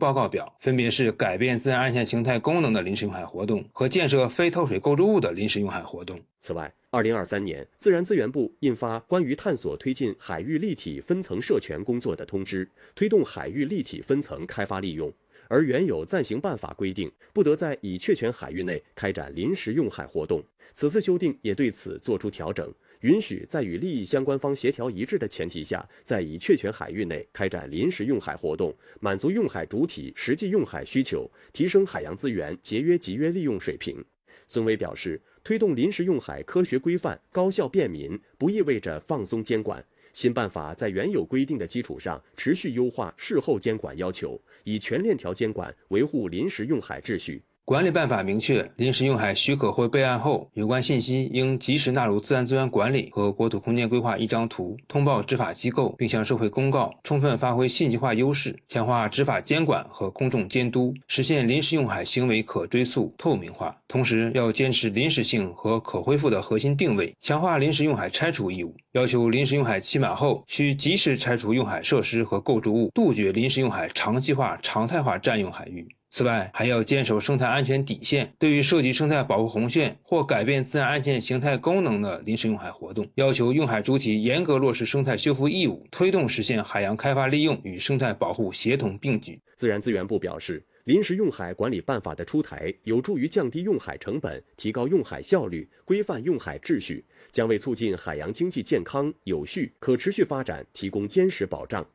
报告表，分别是改变自然岸线形态功能的临时用海活动和建设非透水构筑物的临时用海活动。 此外，2023年，自然资源部印发《关于探索推进海域立体分层授权工作的通知》，推动海域立体分层开发利用。而原有暂行办法规定，不得在已确权海域内开展临时用海活动。此次修订也对此作出调整，允许在与利益相关方协调一致的前提下，在已确权海域内开展临时用海活动，满足用海主体实际用海需求，提升海洋资源节约集约利用水平。孙威表示，推动临时用海科学规范、高效便民，不意味着放松监管。新办法在原有规定的基础上持续优化事后监管要求，以全链条监管维护临时用海秩序。 管理办法明确，临时用海许可或备案后，有关信息应及时纳入自然资源管理和国土空间规划一张图，通报执法机构，并向社会公告，充分发挥信息化优势，强化执法监管和公众监督，实现临时用海行为可追溯、透明化。同时，要坚持临时性和可恢复的核心定位，强化临时用海拆除义务，要求临时用海期满后需及时拆除用海设施和构筑物，杜绝临时用海长期化、常态化占用海域。此外，还要坚守生态安全底线，对于涉及生态保护红线或改变自然岸线形态功能的临时用海活动，要求用海主体严格落实生态修复义务，推动实现海洋开发利用与生态保护协同并举。 自然资源部表示，临时用海管理办法的出台，有助于降低用海成本，提高用海效率，规范用海秩序，将为促进海洋经济健康、有序、可持续发展提供坚实保障。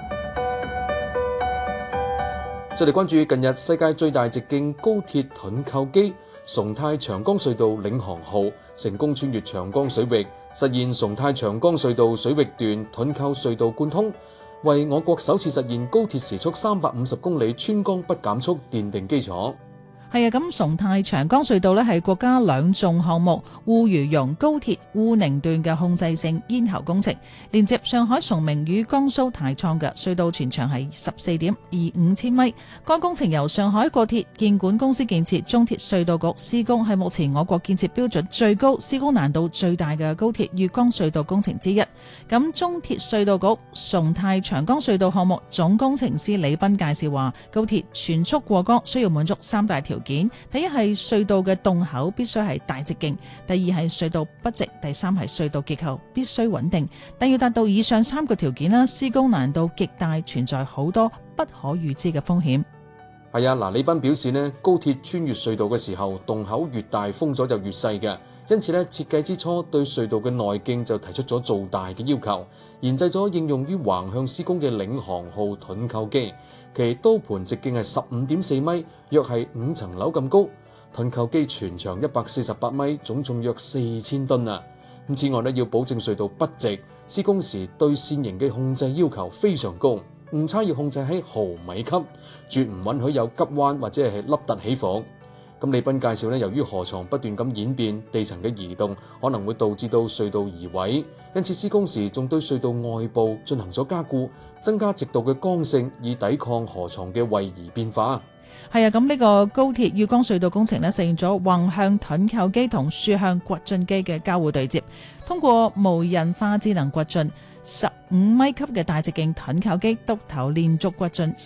再嚟關注近日世界最大直徑高鐵盾構機崇泰長江隧道領航號成功穿越長江水域，實現崇泰長江隧道水域段盾構隧道貫通，為我國首次實現高鐵時速350公里穿江不減速奠定基礎。 係啊，咁崇泰長江隧道呢係國家兩重項目滬渝蓉高鐵滬寧段嘅控制性咽喉工程，連接上海崇明與江蘇太倉嘅隧道全長係14.25千米。該工程由上海國鐵建管公司建設，中鐵隧道局施工，係目前我國建設標準最高、施工難度最大嘅高鐵粵江隧道工程之一。咁中鐵隧道局崇泰長江隧道項目總工程師李斌介紹話，高鐵全速過江需要滿足三大條件，第一係隧道嘅洞口必須係大直徑，第二係隧道不直，第三係隧道結構必須穩定。但要達到以上三個條件啦，施工難度極大，存在好多不可預知嘅風險。 係啊，李斌表示呢，高鐵穿越隧道嘅時候，洞口越大，風阻就越細嘅，因此呢，設計之初對隧道嘅內徑就提出咗做大嘅要求，研製咗應用於橫向施工嘅領航號盾構機。其刀盤直徑係15.4米，約係5層樓咁高。盾構機全長148米，總重約4000噸啊！此外要保證隧道不直，施工時對線型嘅控制要求非常高，誤差要控制喺毫米級，絕唔允許有急彎或者係凹凸起伏。李斌介紹由於河床不斷咁演變，地層嘅移動可能會導致到隧道移位，因此施工時仲對隧道外部進行咗加固，增加直道嘅剛性，以抵抗河床嘅位移變化。 係啊，咁呢個高鐵粵江隧道工程呢，實現咗橫向盾構機同豎向掘進機嘅交互對接，通過無人化智能掘進15米級嘅大直徑盾構機督頭連續掘進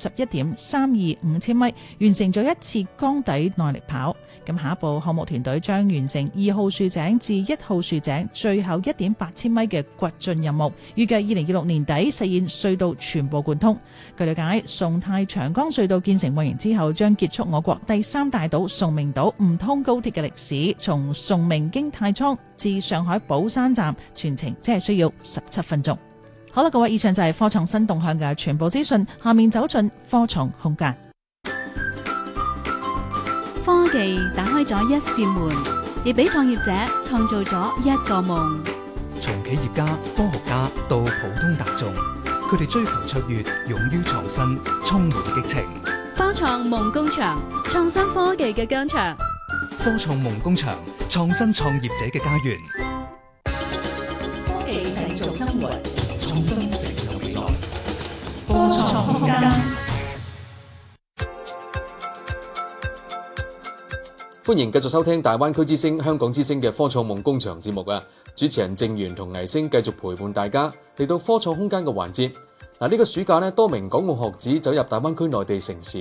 11.325千米，完成咗一次缸底耐力跑。咁下一步項目團隊將完成2號豎井至1號豎井最後1.8千米嘅掘進任務，預計2026年底實現隧道全部貫通。據了解，崇泰長江隧道建成運營之後，將結束我國第3大島崇明島唔通高鐵嘅歷史，從崇明經太倉至上海寶山站，全程只係需要17分鐘。好啦，各位，以上就係科創新動向嘅全部資訊，下面走進科創空間。 科技打開咗一扇門，亦俾創業者創造咗一個夢。 從企業家、科學家到普通大眾，佢哋追求卓越，勇於創新，充滿激情。 科創夢工場，創新科技嘅疆場。 科創夢工場，創新創業者嘅家園。 科技製造生活， 創新成就未來。 科創空間。 歡迎繼續收聽大灣區之聲、香港之聲嘅科創夢工場節目啊！主持人鄭源同倪星繼續陪伴大家嚟到科創空間嘅環節。呢個暑假多名港澳學子走入大灣區內地城市，